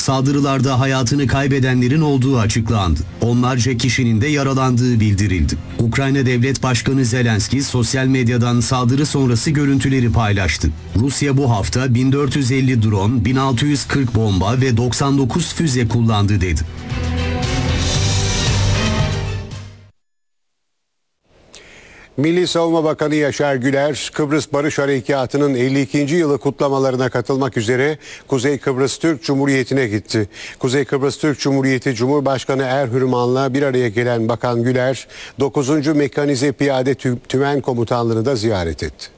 Saldırılarda hayatını kaybedenlerin olduğu açıklandı. Onlarca kişinin de yaralandığı bildirildi. Ukrayna Devlet Başkanı Zelenski sosyal medyadan saldırı sonrası görüntüleri paylaştı. Rusya bu hafta 1450 drone, 1640 bomba ve 99 füze kullandı dedi. Milli Savunma Bakanı Yaşar Güler, Kıbrıs Barış Harekatı'nın 52. yılı kutlamalarına katılmak üzere Kuzey Kıbrıs Türk Cumhuriyeti'ne gitti. Kuzey Kıbrıs Türk Cumhuriyeti Cumhurbaşkanı Erhürman'la bir araya gelen Bakan Güler, 9. Mekanize Piyade Tümen Komutanlığı'nı da ziyaret etti.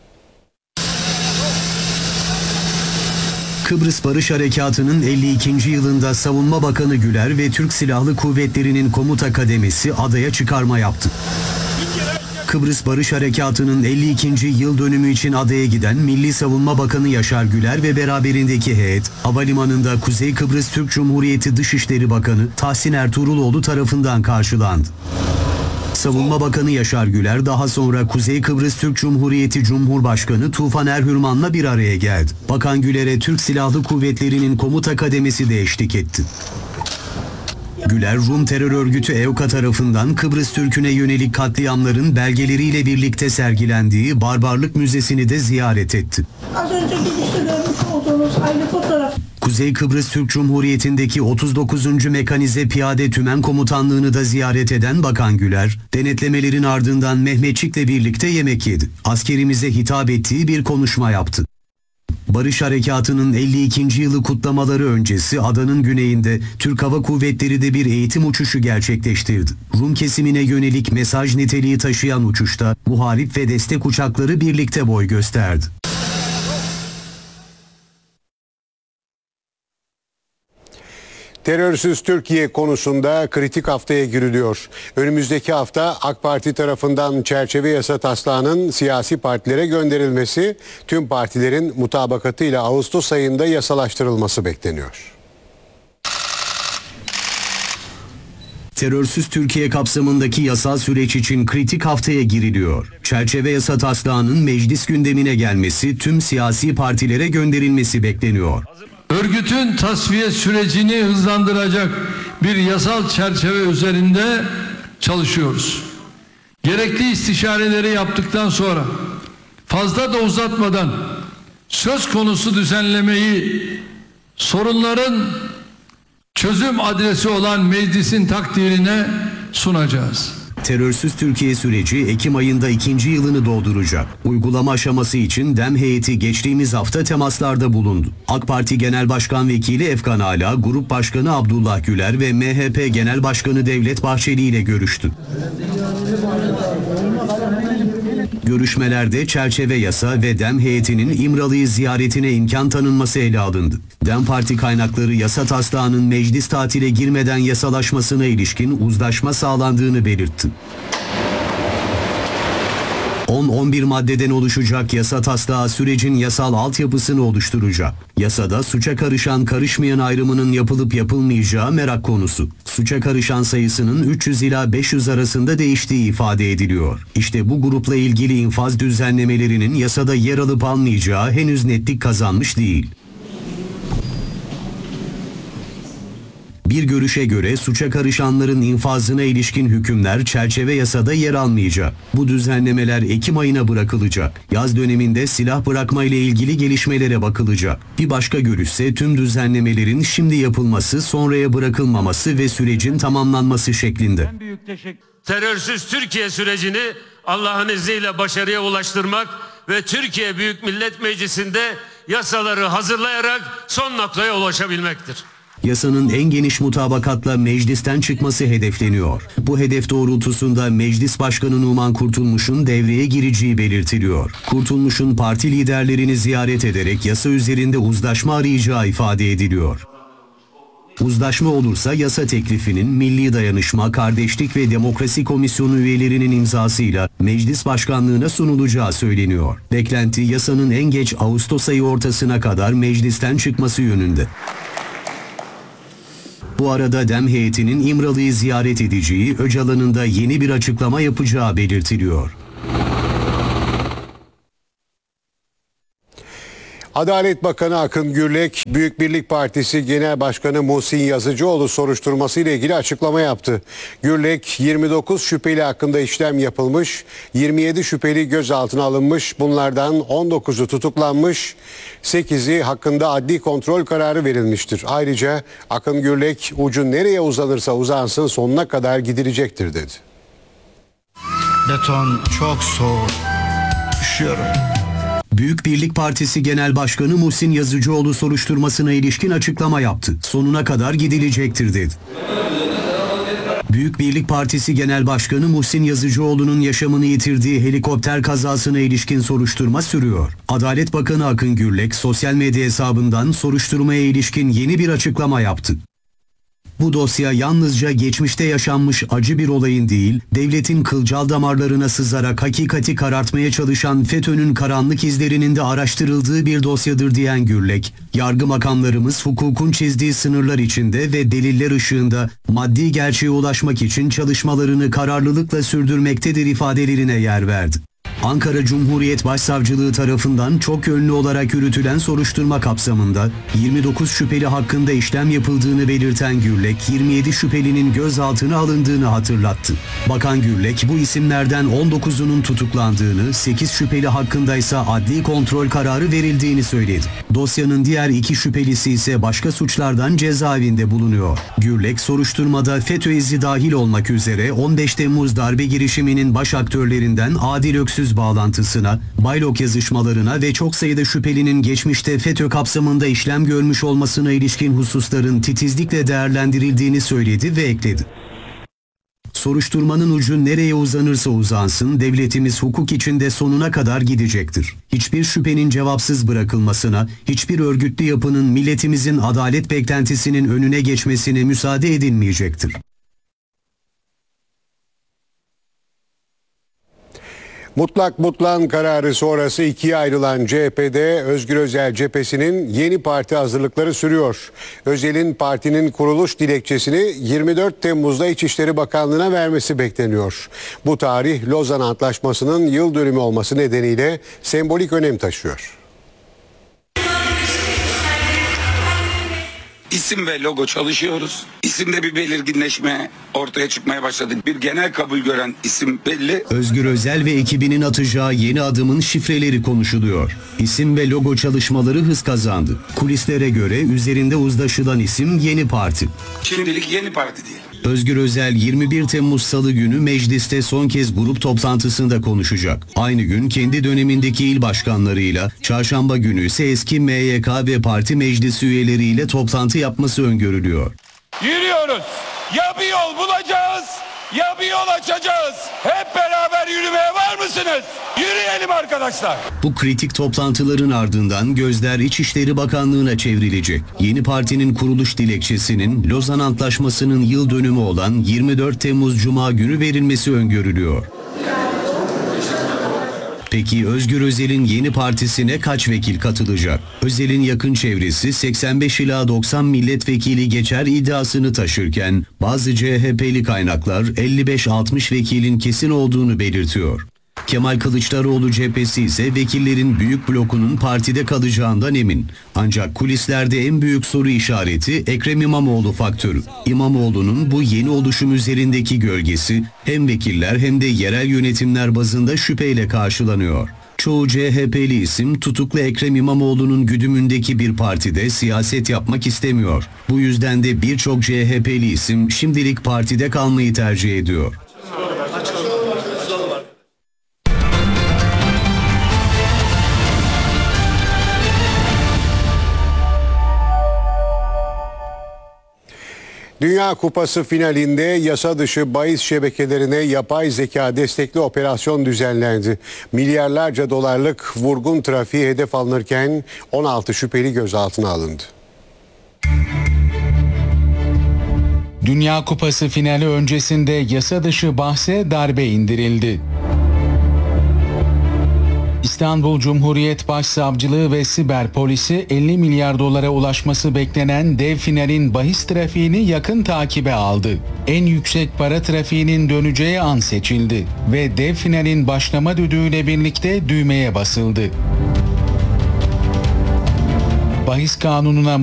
Kıbrıs Barış Harekatı'nın 52. yılında Savunma Bakanı Güler ve Türk Silahlı Kuvvetleri'nin komuta kademesi adaya çıkarma yaptı. Kıbrıs Barış Harekatı'nın 52. yıl dönümü için adaya giden Milli Savunma Bakanı Yaşar Güler ve beraberindeki heyet, havalimanında Kuzey Kıbrıs Türk Cumhuriyeti Dışişleri Bakanı Tahsin Ertuğruloğlu tarafından karşılandı. Savunma Bakanı Yaşar Güler daha sonra Kuzey Kıbrıs Türk Cumhuriyeti Cumhurbaşkanı Tufan Erhürman'la bir araya geldi. Bakan Güler'e Türk Silahlı Kuvvetleri'nin komuta kademesi de eşlik etti. Güler, Rum terör örgütü EOKA tarafından Kıbrıs Türk'üne yönelik katliamların belgeleriyle birlikte sergilendiği Barbarlık Müzesi'ni de ziyaret etti. Az önce girişte görmüş olduğunuz aynı fotoğraf. Kuzey Kıbrıs Türk Cumhuriyeti'ndeki 39. Mekanize Piyade Tümen Komutanlığı'nı da ziyaret eden Bakan Güler, denetlemelerin ardından Mehmetçik'le birlikte yemek yedi. Askerimize hitap ettiği bir konuşma yaptı. Barış Harekatı'nın 52. yılı kutlamaları öncesi adanın güneyinde Türk Hava Kuvvetleri de bir eğitim uçuşu gerçekleştirdi. Rum kesimine yönelik mesaj niteliği taşıyan uçuşta muharip ve destek uçakları birlikte boy gösterdi. Terörsüz Türkiye konusunda kritik haftaya giriliyor. Önümüzdeki hafta AK Parti tarafından çerçeve yasa taslağının siyasi partilere gönderilmesi, tüm partilerin mutabakatıyla Ağustos ayında yasalaştırılması bekleniyor. Terörsüz Türkiye kapsamındaki yasal süreç için kritik haftaya giriliyor. Çerçeve yasa taslağının meclis gündemine gelmesi, tüm siyasi partilere gönderilmesi bekleniyor. Örgütün tasfiye sürecini hızlandıracak bir yasal çerçeve üzerinde çalışıyoruz. Gerekli istişareleri yaptıktan sonra fazla da uzatmadan söz konusu düzenlemeyi sorunların çözüm adresi olan meclisin takdirine sunacağız. Terörsüz Türkiye süreci Ekim ayında 2. yılını dolduracak. Uygulama aşaması için DEM heyeti geçtiğimiz hafta temaslarda bulundu. AK Parti Genel Başkan Vekili Efkan Ala, Grup Başkanı Abdullah Güler ve MHP Genel Başkanı Devlet Bahçeli ile görüştü. Görüşmelerde çerçeve yasa ve DEM heyetinin İmralı'yı ziyaretine imkan tanınması ele alındı. DEM Parti kaynakları yasa taslağının meclis tatile girmeden yasalaşmasına ilişkin uzlaşma sağlandığını belirtti. 10-11 maddeden oluşacak yasa taslağı sürecin yasal altyapısını oluşturacak. Yasada suça karışan karışmayan ayrımının yapılıp yapılmayacağı merak konusu. Suça karışan sayısının 300 ila 500 arasında değiştiği ifade ediliyor. İşte bu grupla ilgili infaz düzenlemelerinin yasada yer alıp almayacağı henüz netlik kazanmış değil. Bir görüşe göre suça karışanların infazına ilişkin hükümler çerçeve yasada yer almayacak. Bu düzenlemeler Ekim ayına bırakılacak. Yaz döneminde silah bırakma ile ilgili gelişmelere bakılacak. Bir başka görüşse tüm düzenlemelerin şimdi yapılması, sonraya bırakılmaması ve sürecin tamamlanması şeklinde. Terörsüz Türkiye sürecini Allah'ın izniyle başarıya ulaştırmak ve Türkiye Büyük Millet Meclisi'nde yasaları hazırlayarak son noktaya ulaşabilmektir. Yasanın en geniş mutabakatla meclisten çıkması hedefleniyor. Bu hedef doğrultusunda Meclis Başkanı Numan Kurtulmuş'un devreye gireceği belirtiliyor. Kurtulmuş'un parti liderlerini ziyaret ederek yasa üzerinde uzlaşma arayacağı ifade ediliyor. Uzlaşma olursa yasa teklifinin Milli Dayanışma, Kardeşlik ve Demokrasi Komisyonu üyelerinin imzasıyla Meclis Başkanlığına sunulacağı söyleniyor. Beklenti yasanın en geç Ağustos ayı ortasına kadar meclisten çıkması yönünde. Bu arada DEM heyetinin İmralı'yı ziyaret edeceği, Öcalan'ın da yeni bir açıklama yapacağı belirtiliyor. Adalet Bakanı Akın Gürlek, Büyük Birlik Partisi Genel Başkanı Muhsin Yazıcıoğlu soruşturması ile ilgili açıklama yaptı. Gürlek, 29 şüpheli hakkında işlem yapılmış, 27 şüpheli gözaltına alınmış, bunlardan 19'u tutuklanmış, 8'i hakkında adli kontrol kararı verilmiştir. Ayrıca Akın Gürlek, ucu nereye uzanırsa uzansın sonuna kadar gidilecektir dedi. Beton çok soğuk. Üşüyorum. Büyük Birlik Partisi Genel Başkanı Muhsin Yazıcıoğlu soruşturmasına ilişkin açıklama yaptı. Sonuna kadar gidilecektir dedi. Büyük Birlik Partisi Genel Başkanı Muhsin Yazıcıoğlu'nun yaşamını yitirdiği helikopter kazasına ilişkin soruşturma sürüyor. Adalet Bakanı Akın Gürlek sosyal medya hesabından soruşturmaya ilişkin yeni bir açıklama yaptı. Bu dosya yalnızca geçmişte yaşanmış acı bir olayın değil, devletin kılcal damarlarına sızarak hakikati karartmaya çalışan FETÖ'nün karanlık izlerinin de araştırıldığı bir dosyadır diyen Gürlek, yargı makamlarımız hukukun çizdiği sınırlar içinde ve deliller ışığında maddi gerçeğe ulaşmak için çalışmalarını kararlılıkla sürdürmektedir ifadelerine yer verdi. Ankara Cumhuriyet Başsavcılığı tarafından çok yönlü olarak yürütülen soruşturma kapsamında 29 şüpheli hakkında işlem yapıldığını belirten Gürlek, 27 şüphelinin gözaltına alındığını hatırlattı. Bakan Gürlek, bu isimlerden 19'unun tutuklandığını, 8 şüpheli hakkındaysa adli kontrol kararı verildiğini söyledi. Dosyanın diğer 2 şüphelisi ise başka suçlardan cezaevinde bulunuyor. Gürlek, soruşturmada FETÖ izi dahil olmak üzere 15 Temmuz darbe girişiminin baş aktörlerinden Adil Öksüz bağlantısına, Baylok yazışmalarına ve çok sayıda şüphelinin geçmişte FETÖ kapsamında işlem görmüş olmasına ilişkin hususların titizlikle değerlendirildiğini söyledi ve ekledi. Soruşturmanın ucu nereye uzanırsa uzansın, devletimiz hukuk içinde sonuna kadar gidecektir. Hiçbir şüphenin cevapsız bırakılmasına, hiçbir örgütlü yapının milletimizin adalet beklentisinin önüne geçmesine müsaade edilmeyecektir. Mutlak Mutlan kararı sonrası ikiye ayrılan CHP'de Özgür Özel cephesinin yeni parti hazırlıkları sürüyor. Özel'in partinin kuruluş dilekçesini 24 Temmuz'da İçişleri Bakanlığı'na vermesi bekleniyor. Bu tarih Lozan Antlaşması'nın yıl dönümü olması nedeniyle sembolik önem taşıyor. İsim ve logo çalışıyoruz. İsimde bir belirginleşme ortaya çıkmaya başladı. Bir genel kabul gören isim belli. Özgür Özel ve ekibinin atacağı yeni adımın şifreleri konuşuluyor. İsim ve logo çalışmaları hız kazandı. Kulislere göre üzerinde uzlaşılan isim Yeni Parti. Şimdilik Yeni Parti değil. Özgür Özel 21 Temmuz Salı günü mecliste son kez grup toplantısında konuşacak. Aynı gün kendi dönemindeki il başkanlarıyla, çarşamba günü ise eski MYK ve parti meclisi üyeleriyle toplantı yapması öngörülüyor. Yürüyoruz. Ya bir yol bulacağız ya bir yol açacağız. Hep beraber yürümeye var mısınız? Yürüyelim arkadaşlar. Bu kritik toplantıların ardından gözler İçişleri Bakanlığı'na çevrilecek. Yeni partinin kuruluş dilekçesinin Lozan Antlaşması'nın yıl dönümü olan 24 Temmuz Cuma günü verilmesi öngörülüyor. Peki Özgür Özel'in yeni partisine kaç vekil katılacak? Özel'in yakın çevresi 85 ila 90 milletvekili geçer iddiasını taşırken bazı CHP'li kaynaklar 55-60 vekilin kesin olduğunu belirtiyor. Kemal Kılıçdaroğlu cephesi ise vekillerin büyük blokunun partide kalacağından emin. Ancak kulislerde en büyük soru işareti Ekrem İmamoğlu faktörü. İmamoğlu'nun bu yeni oluşum üzerindeki gölgesi hem vekiller hem de yerel yönetimler bazında şüpheyle karşılanıyor. Çoğu CHP'li isim tutuklu Ekrem İmamoğlu'nun güdümündeki bir partide siyaset yapmak istemiyor. Bu yüzden de birçok CHP'li isim şimdilik partide kalmayı tercih ediyor. Dünya Kupası finalinde yasa dışı bahis şebekelerine yapay zeka destekli operasyon düzenlendi. Milyarlarca dolarlık vurgun trafiği hedef alınırken 16 şüpheli gözaltına alındı. Dünya Kupası finali öncesinde yasa dışı bahse darbe indirildi. İstanbul Cumhuriyet Başsavcılığı ve Siber Polisi 50 milyar dolara ulaşması beklenen dev finalin bahis trafiğini yakın takibe aldı. En yüksek para trafiğinin döneceği an seçildi ve dev finalin başlama düdüğüyle birlikte düğmeye basıldı. Bahis kanununa